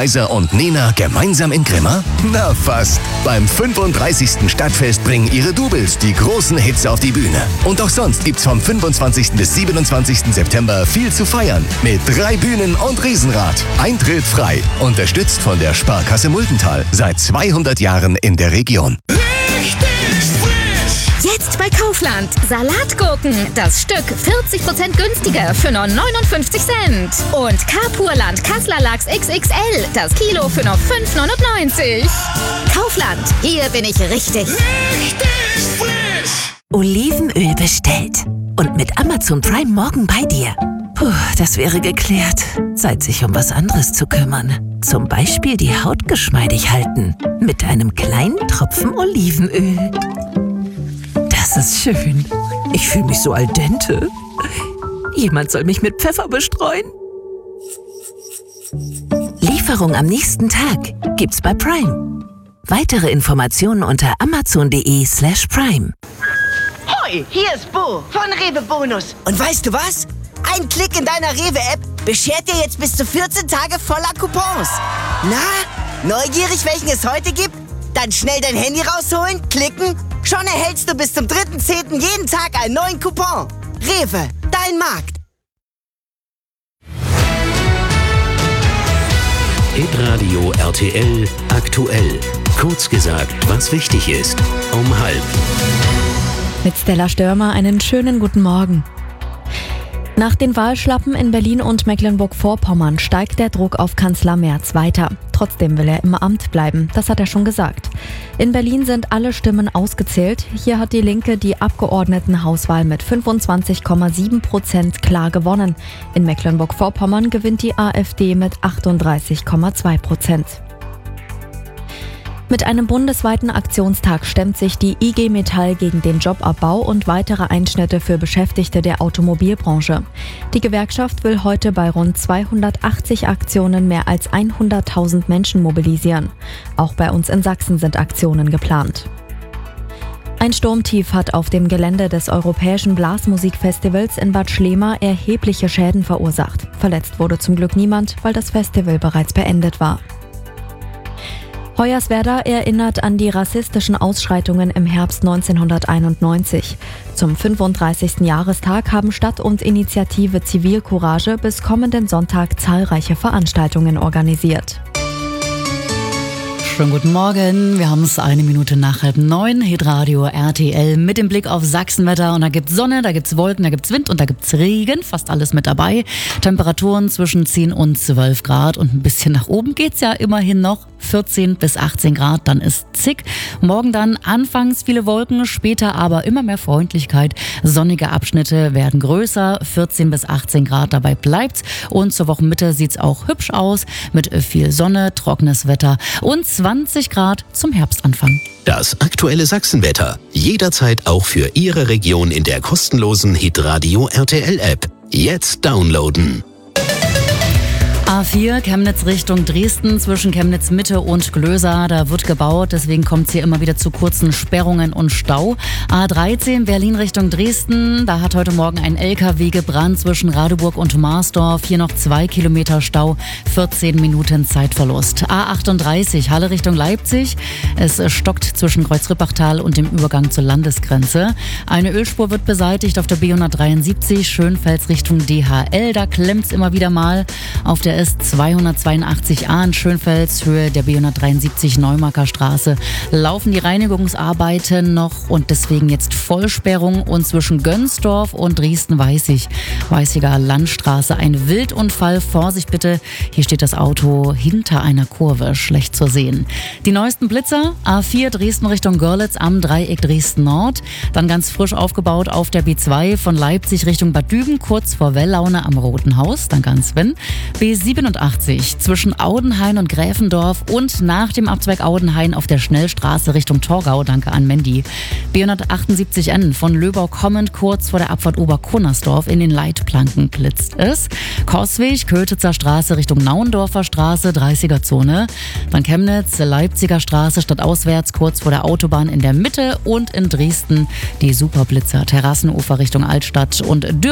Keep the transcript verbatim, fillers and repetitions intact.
Sennheiser und Nena gemeinsam in Grimma? Na fast. Beim fünfunddreißigsten Stadtfest bringen ihre Doubles die großen Hits auf die Bühne. Und auch sonst gibt's vom fünfundzwanzigsten bis siebenundzwanzigsten September viel zu feiern. Mit drei Bühnen und Riesenrad. Eintritt frei. Unterstützt von der Sparkasse Muldental. Seit zweihundert Jahren in der Region. Jetzt bei Kaufland. Salatgurken. Das Stück vierzig Prozent günstiger für nur neunundfünfzig Cent. Und Carpurland Kassler Lachs X X L. Das Kilo für nur fünf neunundneunzig. Kaufland. Hier bin ich richtig. Richtig frisch. Olivenöl bestellt. Und mit Amazon Prime morgen bei dir. Puh, das wäre geklärt. Zeit, sich um was anderes zu kümmern. Zum Beispiel die Haut geschmeidig halten. Mit einem kleinen Tropfen Olivenöl. Das ist schön. Ich fühle mich so al dente. Jemand soll mich mit Pfeffer bestreuen. Lieferung am nächsten Tag gibt's bei Prime. Weitere Informationen unter amazon.de slash prime. Hoi, hier ist Bo von Rewe Bonus. Und weißt du was? Ein Klick in deiner Rewe-App beschert dir jetzt bis zu vierzehn Tage voller Coupons. Na, neugierig, welchen es heute gibt? Dann schnell dein Handy rausholen, klicken. Schon erhältst du bis zum dritten zehnten jeden Tag einen neuen Coupon. Rewe, dein Markt. Hitradio R T L aktuell. Kurz gesagt, was wichtig ist. Um halb. Mit Stella Störmer einen schönen guten Morgen. Nach den Wahlschlappen in Berlin und Mecklenburg-Vorpommern steigt der Druck auf Kanzler Merz weiter. Trotzdem will er im Amt bleiben, das hat er schon gesagt. In Berlin sind alle Stimmen ausgezählt. Hier hat die Linke die Abgeordnetenhauswahl mit fünfundzwanzig Komma sieben Prozent klar gewonnen. In Mecklenburg-Vorpommern gewinnt die AfD mit achtunddreißig Komma zwei Prozent. Mit einem bundesweiten Aktionstag stemmt sich die I G Metall gegen den Jobabbau und weitere Einschnitte für Beschäftigte der Automobilbranche. Die Gewerkschaft will heute bei rund zweihundertachtzig Aktionen mehr als hunderttausend Menschen mobilisieren. Auch bei uns in Sachsen sind Aktionen geplant. Ein Sturmtief hat auf dem Gelände des Europäischen Blasmusikfestivals in Bad Schlema erhebliche Schäden verursacht. Verletzt wurde zum Glück niemand, weil das Festival bereits beendet war. Hoyerswerda erinnert an die rassistischen Ausschreitungen im Herbst neunzehnhunderteinundneunzig. Zum fünfunddreißigsten Jahrestag haben Stadt und Initiative Zivilcourage bis kommenden Sonntag zahlreiche Veranstaltungen organisiert. Schönen guten Morgen, wir haben es eine Minute nach halb neun, Hitradio R T L mit dem Blick auf Sachsenwetter und da gibt's Sonne, da gibt's Wolken, da gibt's Wind und da gibt's Regen, fast alles mit dabei. Temperaturen zwischen zehn und zwölf Grad und ein bisschen nach oben geht's ja immerhin noch, vierzehn bis achtzehn Grad, dann ist zick. Morgen dann anfangs viele Wolken, später aber immer mehr Freundlichkeit. Sonnige Abschnitte werden größer, vierzehn bis achtzehn Grad, dabei bleibt's und zur Wochenmitte sieht's auch hübsch aus mit viel Sonne, trockenes Wetter und zwanzig Grad zum Herbstanfang. Das aktuelle Sachsenwetter. Jederzeit auch für Ihre Region in der kostenlosen Hitradio R T L App. Jetzt downloaden. A vier, Chemnitz Richtung Dresden, zwischen Chemnitz Mitte und Glösa, da wird gebaut, deswegen kommt es hier immer wieder zu kurzen Sperrungen und Stau. A dreizehn, Berlin Richtung Dresden, da hat heute Morgen ein L K W gebrannt zwischen Radeburg und Marsdorf, hier noch zwei Kilometer Stau, vierzehn Minuten Zeitverlust. A achtunddreißig, Halle Richtung Leipzig, es stockt zwischen Kreuzrippachtal und dem Übergang zur Landesgrenze. Eine Ölspur wird beseitigt auf der B hundertdreiundsiebzig, Schönfels Richtung D H L, da klemmt's immer wieder mal. Auf der S zweihundertzweiundachtzig A in Schönfels, Höhe der B hundertdreiundsiebzig Neumarker Straße, laufen die Reinigungsarbeiten noch und deswegen jetzt Vollsperrung und zwischen Gönsdorf und Dresden-Weißig, Weißiger Landstraße, ein Wildunfall. Vorsicht bitte, hier steht das Auto hinter einer Kurve, schlecht zu sehen. Die neuesten Blitzer, A vier Dresden Richtung Görlitz am Dreieck Dresden Nord, dann ganz frisch aufgebaut auf der B zwei von Leipzig Richtung Bad Düben, kurz vor Wellaune am Roten Haus, danke an Sven. B siebenundachtzig zwischen Audenhain und Gräfendorf und nach dem Abzweig Audenhain auf der Schnellstraße Richtung Torgau, danke an Mandy. B hundertachtundsiebzig N von Löbau kommend kurz vor der Abfahrt Oberkunnersdorf in den Leitplanken blitzt es. Koswig, Kötitzer Straße Richtung Nauendorfer Straße, dreißiger Zone. Dann Chemnitz, Leipziger Straße stadtauswärts kurz vor der Autobahn in der Mitte und in Dresden die Superblitzer, Terrassenufer Richtung Altstadt und Dürr